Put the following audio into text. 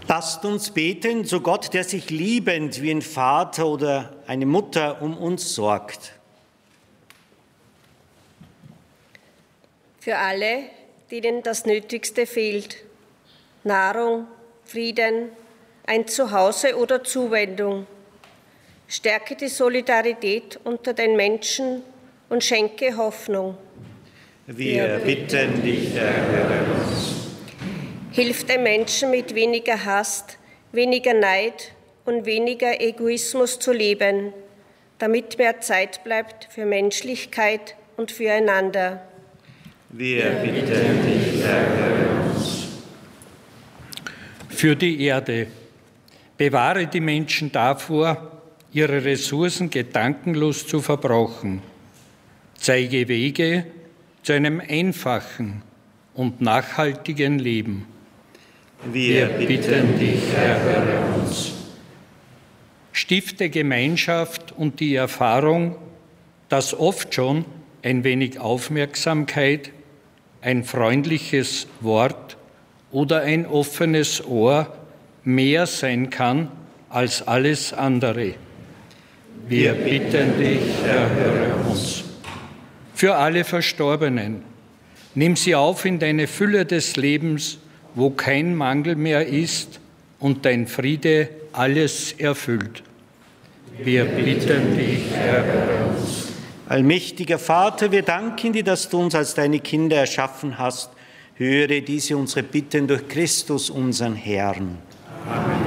Lasst uns beten zu Gott, der sich liebend wie ein Vater oder eine Mutter um uns sorgt. Für alle, denen das Nötigste fehlt, Nahrung, Frieden, ein Zuhause oder Zuwendung. Stärke die Solidarität unter den Menschen und schenke Hoffnung. Wir bitten dich, erhöre uns. Hilf den Menschen mit weniger Hass, weniger Neid und weniger Egoismus zu leben, damit mehr Zeit bleibt für Menschlichkeit und füreinander. Wir bitten dich, erhöre uns. Für die Erde. Bewahre die Menschen davor, ihre Ressourcen gedankenlos zu verbrauchen. Zeige Wege zu einem einfachen und nachhaltigen Leben. Wir bitten dich, erhöre uns. Stifte Gemeinschaft und die Erfahrung, dass oft schon ein wenig Aufmerksamkeit, ein freundliches Wort oder ein offenes Ohr mehr sein kann als alles andere. Wir bitten dich, erhöre uns. Für alle Verstorbenen, nimm sie auf in deine Fülle des Lebens, wo kein Mangel mehr ist und dein Friede alles erfüllt. Wir bitten dich, erhöre uns. Allmächtiger Vater, wir danken dir, dass du uns als deine Kinder erschaffen hast. Höre diese unsere Bitten durch Christus, unseren Herrn. Amen.